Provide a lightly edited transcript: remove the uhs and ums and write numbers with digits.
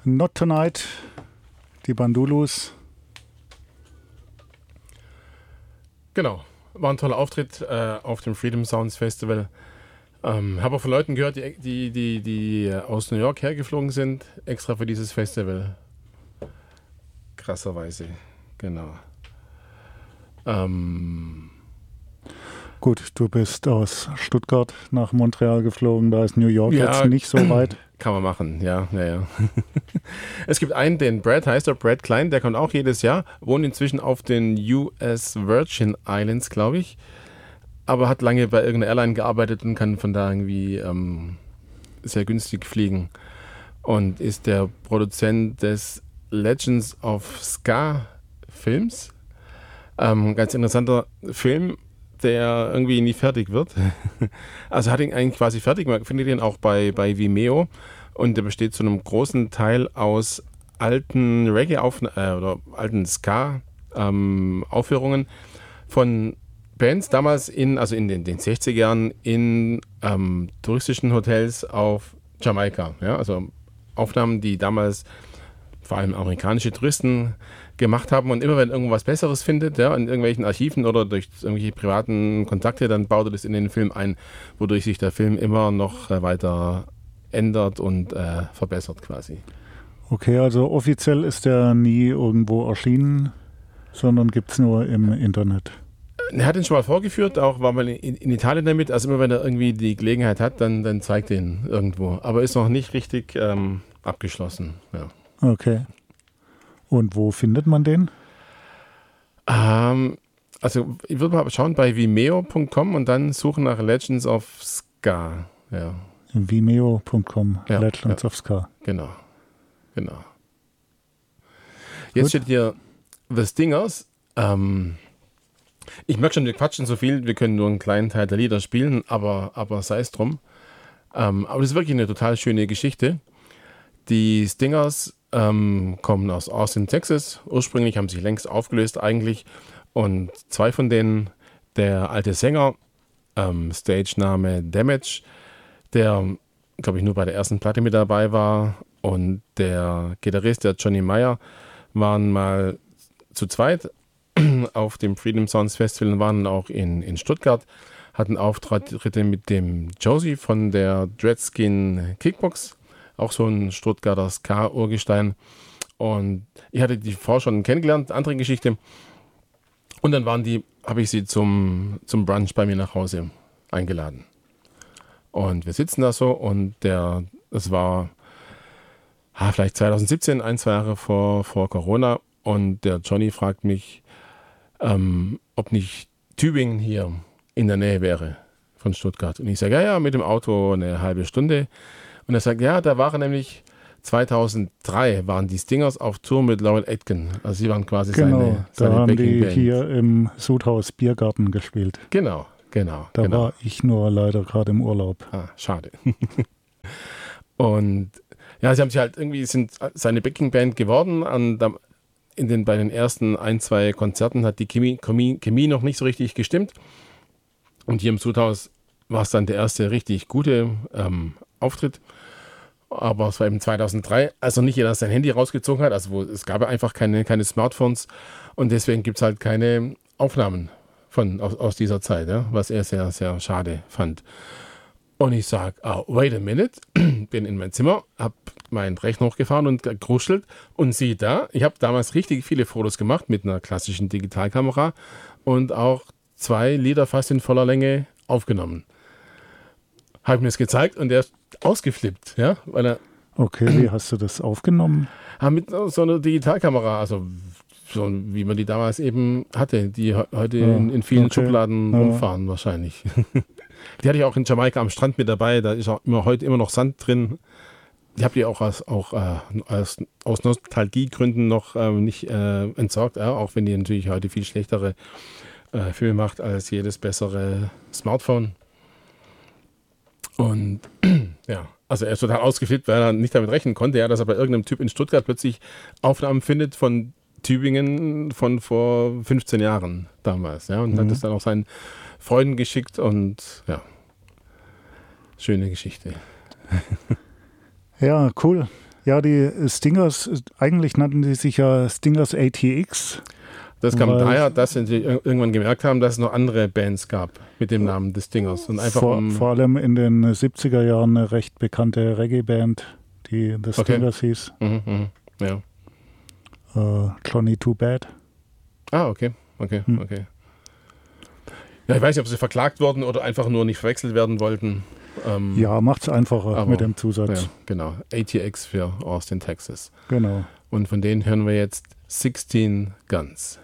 Not Tonight, die Bandulus. Genau, war ein toller Auftritt auf dem Freedom Sounds Festival. Habe auch von Leuten gehört, die aus New York hergeflogen sind, extra für dieses Festival. Krasserweise, genau. Gut, du bist aus Stuttgart nach Montreal geflogen, da ist New York jetzt nicht so weit. Kann man machen, ja. Es gibt einen, den Brad heißt er, Brad Klein, der kommt auch jedes Jahr, wohnt inzwischen auf den US Virgin Islands, glaube ich, aber hat lange bei irgendeiner Airline gearbeitet und kann von da irgendwie sehr günstig fliegen und ist der Produzent des Legends of Ska Films. Ganz interessanter Film, der irgendwie nie fertig wird. Also hat ihn eigentlich quasi fertig, man findet ihn auch bei Vimeo und der besteht zu einem großen Teil aus alten oder alten Ska-Aufführungen von Bands damals in den 60er Jahren in touristischen Hotels auf Jamaika. Ja? Also Aufnahmen, die damals vor allem amerikanische Touristen gemacht haben und immer wenn irgendwas Besseres findet, ja, in irgendwelchen Archiven oder durch irgendwelche privaten Kontakte, dann baut er das in den Film ein, wodurch sich der Film immer noch weiter ändert und verbessert quasi. Okay, also offiziell ist der nie irgendwo erschienen, sondern gibt es nur im Internet. Er hat ihn schon mal vorgeführt, auch war mal in Italien damit, also immer wenn er irgendwie die Gelegenheit hat, dann zeigt er ihn irgendwo, aber ist noch nicht richtig abgeschlossen, ja. Okay. Und wo findet man den? Also ich würde mal schauen bei vimeo.com und dann suchen nach Legends of Ska. Ja. Vimeo.com, ja, Legends of Ska. Genau. Jetzt steht hier The Stingers. Ich merke schon, wir quatschen so viel, wir können nur einen kleinen Teil der Lieder spielen, aber sei es drum. Aber das ist wirklich eine total schöne Geschichte. Die Stingers kommen aus Austin, Texas. Ursprünglich haben sich längst aufgelöst eigentlich. Und zwei von denen, der alte Sänger, Stage-Name Damage, der, glaube ich, nur bei der ersten Platte mit dabei war, und der Gitarrist, der Johnny Meyer, waren mal zu zweit auf dem Freedom Sounds Festival und waren auch in Stuttgart, hatten Auftritte mit dem Josie von der Dreadskin Kickbox, auch so ein Stuttgarter Ska-Urgestein. Und ich hatte die vorher schon kennengelernt, andere Geschichte. Und dann habe ich sie zum Brunch bei mir nach Hause eingeladen. Und wir sitzen da so und das war vielleicht 2017, 1-2 Jahre vor Corona. Und der Johnny fragt mich, ob nicht Tübingen hier in der Nähe wäre von Stuttgart. Und ich sage, ja, mit dem Auto eine halbe Stunde. Und er sagt, ja, da waren nämlich 2003 waren die Stingers auf Tour mit Laurel Aitken. Also sie waren quasi seine haben Backing die Band. hier im Sudhaus Biergarten gespielt. Genau. Da war ich nur leider gerade im Urlaub. Schade. Und ja, sie haben sich halt sind seine Backing Band geworden. Und bei den ersten 1-2 Konzerten hat die Chemie noch nicht so richtig gestimmt. Und hier im Sudhaus war es dann der erste richtig gute Auftritt. Aber es war eben 2003, also nicht jeder sein Handy rausgezogen hat. Also es gab ja einfach keine Smartphones. Und deswegen gibt es halt keine Aufnahmen aus dieser Zeit, ja, was er sehr, sehr schade fand. Und ich sage, wait a minute, bin in mein Zimmer, habe meinen Rechner hochgefahren und gekruschelt und siehe da, ich habe damals richtig viele Fotos gemacht mit einer klassischen Digitalkamera und auch 2 Lieder fast in voller Länge aufgenommen. Habe mir das gezeigt und der ist ausgeflippt, ja, weil er... Okay, wie hast du das aufgenommen? Mit so einer Digitalkamera, also so wie man die damals eben hatte, die heute in vielen Schubladen rumfahren wahrscheinlich. Die hatte ich auch in Jamaika am Strand mit dabei, da ist auch heute immer noch Sand drin. Ich habe die auch aus Nostalgiegründen noch nicht entsorgt, auch wenn die natürlich heute viel schlechtere Filme macht als jedes bessere Smartphone. Und ja, also er ist total ausgeflippt, weil er nicht damit rechnen konnte, dass er bei irgendeinem Typ in Stuttgart plötzlich Aufnahmen findet von Tübingen von vor 15 Jahren damals. Ja, und hat es dann auch seinen Freunden geschickt und ja, schöne Geschichte. Ja, cool. Ja, die Stingers, eigentlich nannten die sich ja Stingers ATX. Das kam daher, dass sie irgendwann gemerkt haben, dass es noch andere Bands gab mit dem Namen des Stingers. Und einfach vor allem in den 70er Jahren eine recht bekannte Reggae-Band, die The Stingers hieß. Ja. Johnny Too Bad. Ah, okay. Ja, ich weiß nicht, ob sie verklagt wurden oder einfach nur nicht verwechselt werden wollten. Ja, macht's einfacher mit dem Zusatz. Ja, genau. ATX für Austin, Texas. Genau. Und von denen hören wir jetzt 16 Guns.